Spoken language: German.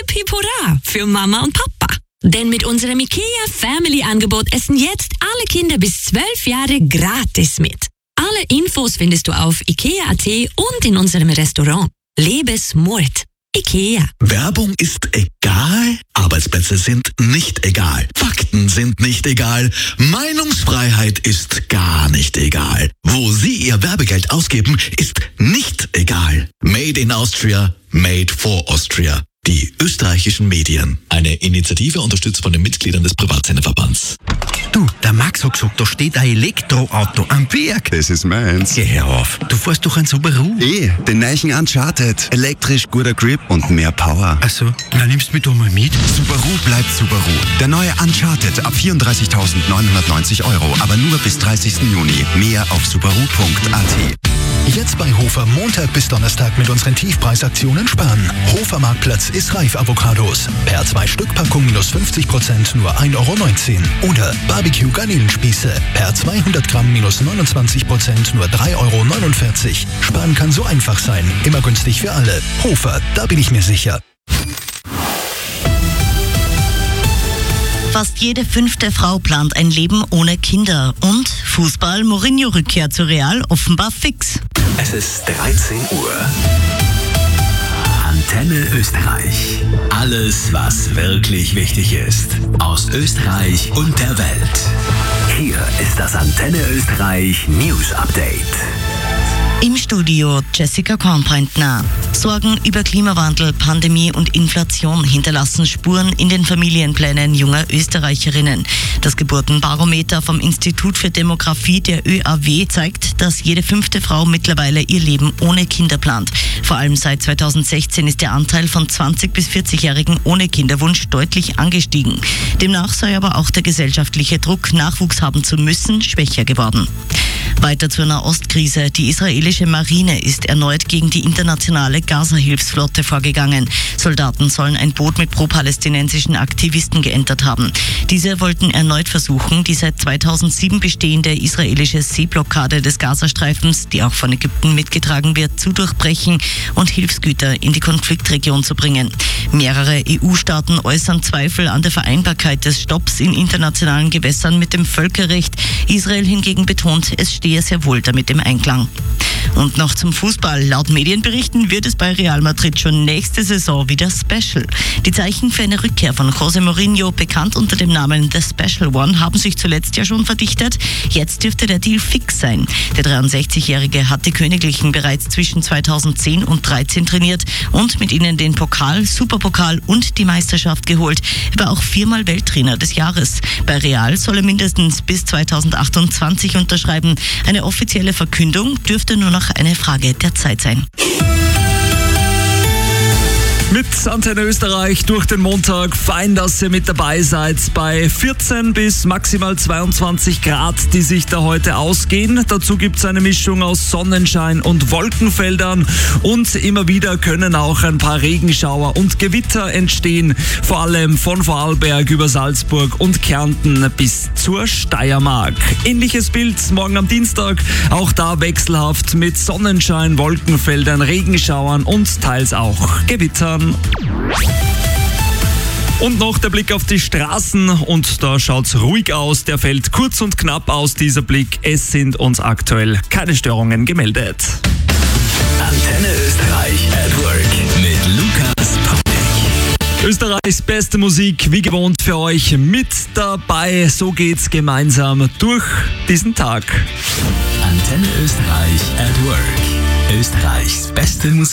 hip hip hurra für Mama und Papa. Denn mit unserem IKEA Family Angebot essen jetzt alle Kinder bis 12 Jahre gratis mit. Alle Infos findest du auf IKEA.at und in unserem Restaurant. Lebe smart. IKEA. Werbung ist egal, Arbeitsplätze sind nicht egal, Fakten sind nicht egal, Meinungsfreiheit ist gar nicht egal. Wo Sie Ihr Werbegeld ausgeben, ist nicht egal. Made in Austria, made for Austria. Die österreichischen Medien. Eine Initiative unterstützt von den Mitgliedern des Privatsenderverbands. Du, der Max hat gesagt, da steht ein Elektroauto am Berg. Das ist meins. Geh her auf, du fährst doch ein Subaru. Den neuen Uncharted. Elektrisch, guter Grip und mehr Power. Ach so, na nimmst du mich doch mal mit. Subaru bleibt Subaru. Der neue Uncharted ab 34.990 €, aber nur bis 30. Juni. Mehr auf subaru.at. Jetzt bei Hofer Montag bis Donnerstag mit unseren Tiefpreisaktionen sparen. Hofer Marktplatz ist reif Avocados. Per 2 Stück Packung minus 50% nur 1,19 €. Oder Barbecue Garnelenspieße. Per 200 Gramm minus 29% nur 3,49 €. Sparen kann so einfach sein. Immer günstig für alle. Hofer, da bin ich mir sicher. Fast jede 5. Frau plant ein Leben ohne Kinder. Und Fußball, Mourinho-Rückkehr zu Real offenbar fix. Es ist 13 Uhr. Antenne Österreich. Alles, was wirklich wichtig ist. Aus Österreich und der Welt. Hier ist das Antenne Österreich News Update. Im Studio Jessica Kornbreitner. Sorgen über Klimawandel, Pandemie und Inflation hinterlassen Spuren in den Familienplänen junger Österreicherinnen. Das Geburtenbarometer vom Institut für Demografie der ÖAW zeigt, dass jede 5. Frau mittlerweile ihr Leben ohne Kinder plant. Vor allem seit 2016 ist der Anteil von 20- bis 40-Jährigen ohne Kinderwunsch deutlich angestiegen. Demnach sei aber auch der gesellschaftliche Druck, Nachwuchs haben zu müssen, schwächer geworden. Weiter zur Nahostkrise. Die israelische Marine ist erneut gegen die internationale Gaza-Hilfsflotte vorgegangen. Soldaten sollen ein Boot mit pro-palästinensischen Aktivisten geentert haben. Diese wollten erneut versuchen, die seit 2007 bestehende israelische Seeblockade des Gazastreifens, die auch von Ägypten mitgetragen wird, zu durchbrechen und Hilfsgüter in die Konfliktregion zu bringen. Mehrere EU-Staaten äußern Zweifel an der Vereinbarkeit des Stopps in internationalen Gewässern mit dem Völkerrecht. Israel hingegen betont, es stehe sehr wohl damit im Einklang. Und noch zum Fußball. Laut Medienberichten wird es bei Real Madrid schon nächste Saison wieder Special. Die Zeichen für eine Rückkehr von José Mourinho, bekannt unter dem Namen The Special One, haben sich zuletzt ja schon verdichtet. Jetzt dürfte der Deal fix sein. Der 63-Jährige hat die Königlichen bereits zwischen 2010 und 2013 trainiert und mit ihnen den Pokal, Superpokal und die Meisterschaft geholt. Er war auch 4-mal Welttrainer des Jahres. Bei Real soll er mindestens bis 2028 unterschreiben. Eine offizielle Verkündung dürfte nur noch eine Frage der Zeit sein. Mit Antenne Österreich durch den Montag. Fein, dass ihr mit dabei seid bei 14 bis maximal 22 Grad, die sich da heute ausgehen. Dazu gibt es eine Mischung aus Sonnenschein und Wolkenfeldern und immer wieder können auch ein paar Regenschauer und Gewitter entstehen, vor allem von Vorarlberg über Salzburg und Kärnten bis zur Steiermark. Ähnliches Bild morgen am Dienstag, auch da wechselhaft mit Sonnenschein, Wolkenfeldern, Regenschauern und teils auch Gewittern. Und noch der Blick auf die Straßen und da schaut's ruhig aus. Der fällt kurz und knapp aus, dieser Blick. Es sind uns aktuell keine Störungen gemeldet. Antenne Österreich at Work mit Lukas Pappig. Österreichs beste Musik, wie gewohnt für euch mit dabei. So geht's gemeinsam durch diesen Tag. Antenne Österreich at Work. Österreichs beste Musik.